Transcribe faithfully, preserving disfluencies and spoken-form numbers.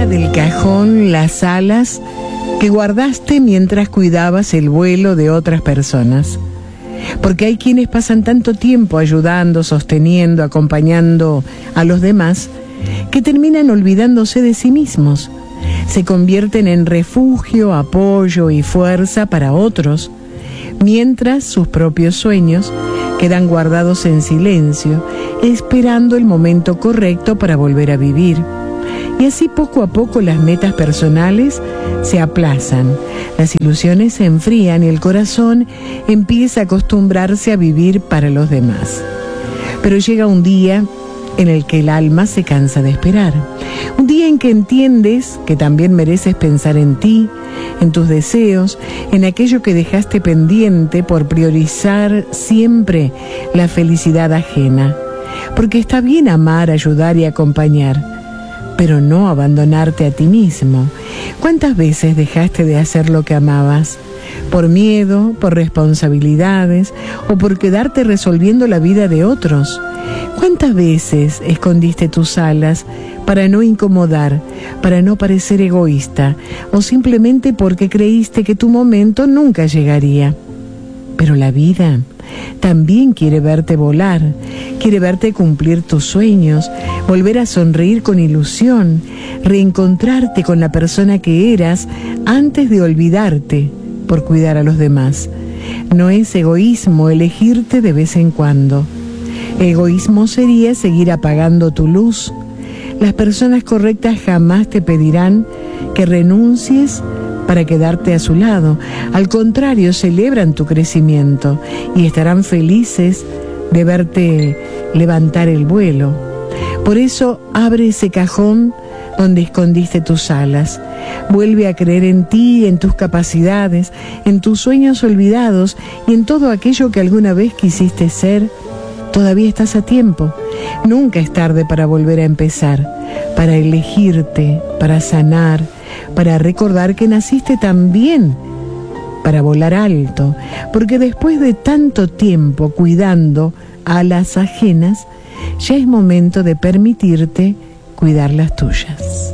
Saca del cajón las alas que guardaste mientras cuidabas el vuelo de otras personas. Porque hay quienes pasan tanto tiempo ayudando, sosteniendo, acompañando a los demás, que terminan olvidándose de sí mismos. Se convierten en refugio, apoyo y fuerza para otros, mientras sus propios sueños quedan guardados en silencio, esperando el momento correcto para volver a vivir. Y así poco a poco las metas personales se aplazan, las ilusiones se enfrían y el corazón empieza a acostumbrarse a vivir para los demás. Pero llega un día en el que el alma se cansa de esperar. Un día en que entiendes que también mereces pensar en ti, en tus deseos, en aquello que dejaste pendiente por priorizar siempre la felicidad ajena. Porque está bien amar, ayudar y acompañar, pero no abandonarte a ti mismo. ¿Cuántas veces dejaste de hacer lo que amabas? Por miedo, por responsabilidades o por quedarte resolviendo la vida de otros. ¿Cuántas veces escondiste tus alas para no incomodar, para no parecer egoísta o simplemente porque creíste que tu momento nunca llegaría? Pero la vida también quiere verte volar, quiere verte cumplir tus sueños, volver a sonreír con ilusión, reencontrarte con la persona que eras antes de olvidarte por cuidar a los demás. No es egoísmo elegirte de vez en cuando. Egoísmo sería seguir apagando tu luz. Las personas correctas jamás te pedirán que renuncies para quedarte a su lado. Al contrario, celebran tu crecimiento y estarán felices de verte levantar el vuelo. Por eso, abre ese cajón donde escondiste tus alas. Vuelve a creer en ti, en tus capacidades, en tus sueños olvidados y en todo aquello que alguna vez quisiste ser. Todavía estás a tiempo. Nunca es tarde para volver a empezar, para elegirte, para sanar, para recordar que naciste también para volar alto, porque después de tanto tiempo cuidando a las ajenas, ya es momento de permitirte cuidar las tuyas.